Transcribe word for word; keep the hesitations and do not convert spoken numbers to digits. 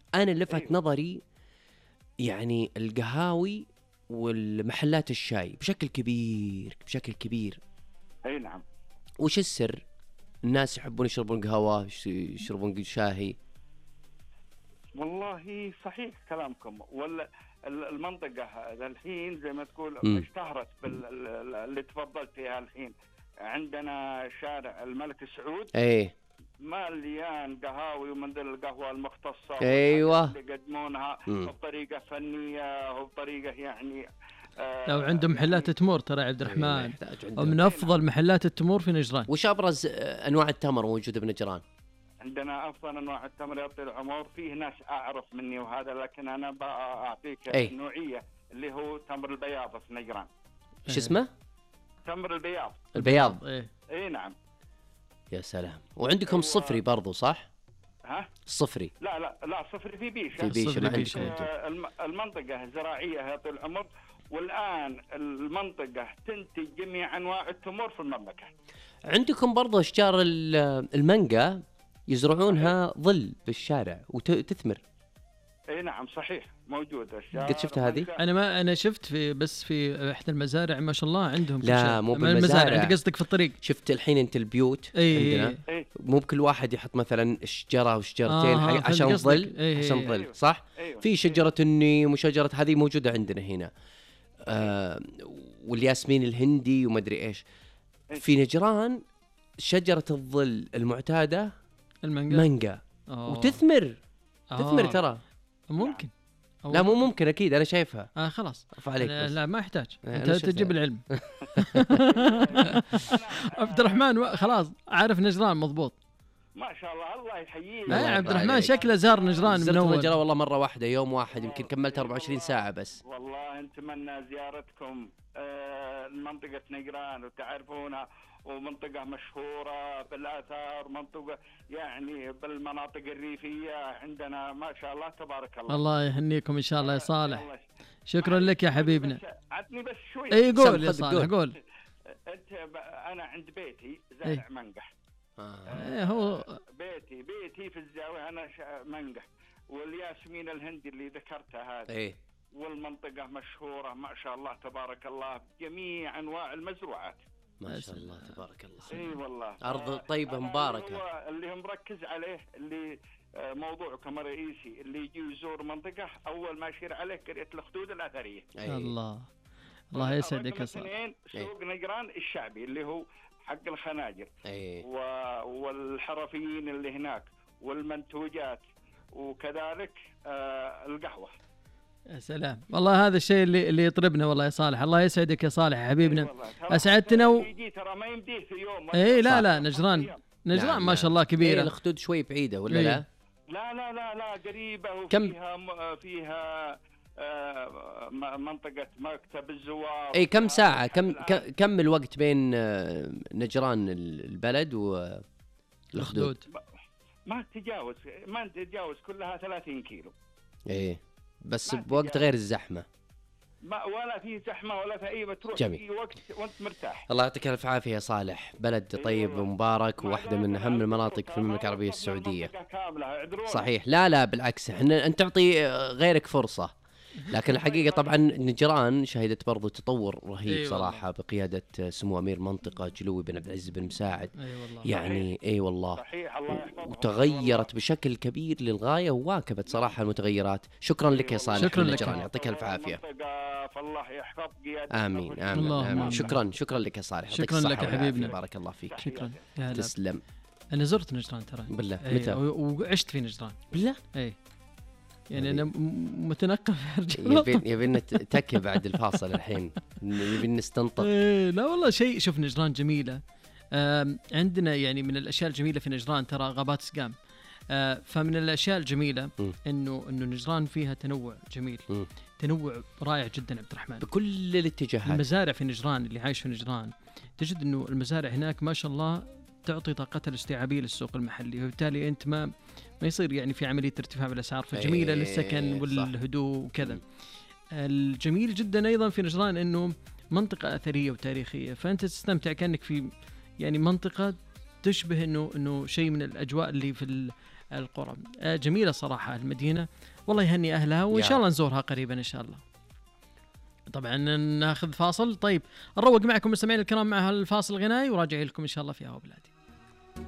أنا لفت أيوة. نظري يعني القهاوي والمحلات الشاي بشكل كبير بشكل كبير. اي نعم. وش السر؟ الناس يحبون يشربون قهوة، يشربون شاهي. والله صحيح كلامكم. ولا المنطقة الحين زي ما تقول م. اشتهرت باللي تفضلت فيها الحين. عندنا شارع الملك سعود ايه مليان قهاوي ومنزل القهوة المختصة. ايوه اللي يقدمونها بطريقة فنية وبطريقة يعني آه لو عندهم محلات يعني تمور ترى عبد الرحمن، ومن افضل محلات التمور في نجران. وش ابرز انواع التمر موجودة بنجران؟ عندنا افضل انواع التمر يعطي العمر. فيه ناس اعرف مني وهذا، لكن انا بعطيك أي. نوعيه اللي هو تمر البياض في نجران. ايش اسمه؟ تمر البياض. البياض. ايه اي نعم. يا سلام. وعندكم أيوة. الصفري برضو صح؟ ها الصفري. لا لا لا صفري في بيشه. في بيشه ما عندكم انتم. المنطقه زراعيه يعطي العمر، والان المنطقه تنتج جميع انواع التمور في المملكه. عندكم برضو اشجار المانجا يزرعونها ظل بالشارع وتثمر. اي نعم صحيح موجود اشجار. قد شفت هذه؟ انا ما انا شفت في بس في احدى المزارع ما شاء الله عندهم. لا مو بالمزارع، انت قصدك في الطريق. شفت الحين انت البيوت أيه. عندنا أيه. مو بكل واحد يحط مثلا شجره وشجرتين آه عشان ظل. أيه. عشان ظل أيوه. صح. أيوه. في شجره النيم وشجره هذه موجوده عندنا هنا. آه والياسمين الهندي وما ادري ايش. أيه. في نجران شجره الظل المعتاده المانجا مانجا وتثمر. آه. تثمر ترى ممكن. لا مو ممكن اكيد انا شايفها. اه خلاص عليك بس. لا ما يحتاج انت تجيب العلم. عبد الرحمن خلاص عارف نجران مضبوط ما شاء الله. الله يحييه. لا عبد الرحمن شكله زار نجران من اول. نجران والله مره واحده يوم واحد يمكن كملت أربعة وعشرين ساعه بس. والله نتمنى زيارتكم آه منطقه نجران وتعرفونها، ومنطقة مشهورة بالآثار، منطقة يعني بالمناطق الريفية عندنا ما شاء الله تبارك الله. الله يهنيكم إن شاء الله يا صالح. شكرا لك يا حبيبنا. عطني بس شوي. اي قول يا صالح قول. انت انا عند بيتي زارع منقح. آه. هو بيتي بيتي في الزاوية انا منقح، والياسمين الهندي اللي ذكرتها هذه. ايه. والمنطقة مشهورة ما شاء الله تبارك الله بجميع انواع المزروعات. ما شاء الله تبارك الله. اي والله ارض طيبه مباركه. هو اللي مركز عليه اللي موضوع كما رئيسي اللي يجي يزور منطقه اول ما يشير عليه قريه الخدود الاثريه. أيه. الله الله يسعدك يا صاحبي. سوق نجران الشعبي اللي هو حق الخناجر. أيه. و... والحرفيين اللي هناك والمنتوجات، وكذلك آه القهوه. يا سلام والله هذا الشيء اللي اللي يطربنا والله يا صالح. الله يسعدك يا صالح يا حبيبنا. اسعدتنا و... ترى ما يمديه في يوم. اي لا لا نجران نجران نعم ما شاء الله كبيره. إيه الخدود شوي بعيده ولا إيه؟ لا لا لا لا لا قريبه وفيها م... فيها آه منطقه مكتب الزوار. اي كم ساعه كم ك... كم الوقت بين نجران البلد والخدود؟ ما تتجاوز ما تتجاوز كلها ثلاثين كيلو. ايه بس بوقت غير الزحمه. ما ولا في زحمه ولا في اي بتروح في وقت وانت مرتاح. الله يعطيك الف عافيه يا صالح. بلد طيب ومبارك وواحده من اهم المناطق في المملكه العربيه السعوديه. صحيح. لا لا بالعكس احنا انت تعطي غيرك فرصه. لكن الحقيقة طبعا نجران شهدت برضو تطور رهيب. أيوة صراحة بقيادة سمو أمير منطقة جلوي بن عبد العزيز بن مساعد. أيوة والله. يعني صحيح. أي والله صحيح. الله وتغيرت بشكل كبير للغاية وواكبت صراحة المتغيرات. شكرا لك يا صالح. شكرا لك. يعطيك الف عافية. فالله يحفظ قيادة. آمين آمين, آمين. شكرا شكرا لك يا صالح. شكرا لك يا حبيبنا. بارك الله فيك. شكرا. تسلم. أنا زرت نجران ترى. بالله. أيه. متى؟ وعشت في نجران. بالله. أي. يعني أنا متنقل يبين يبين تكي بعد الفاصل الحين يبين نستنطق. إيه لا والله شيء. شوف نجران جميلة. عندنا يعني من الأشياء الجميلة في نجران ترى غابات سقام. فمن الأشياء الجميلة م. إنه إنه نجران فيها تنوع جميل. م. تنوع رائع جدا عبد الرحمن بكل الاتجاهات. المزارع في نجران اللي عايش في نجران تجد إنه المزارع هناك ما شاء الله تعطي طاقتها الاستيعابية للسوق المحلي، وبالتالي أنت ما ما يصير يعني في عملية ارتفاع بالأسعار، فجميلة أيه للسكن والهدوء وكذا. الجميل جدا أيضا في نجران إنه منطقة أثرية وتاريخية، فأنت تستمتع كأنك في يعني منطقة تشبه إنه إنه شيء من الأجواء اللي في القرى. جميلة صراحة المدينة، والله يهني أهلها، وإن شاء الله نزورها قريبا إن شاء الله. طبعا ناخذ فاصل. طيب نروق معكم مستمعين الكرام مع هالفاصل الغنائي، وراجع لكم إن شاء الله في هوا بلادي.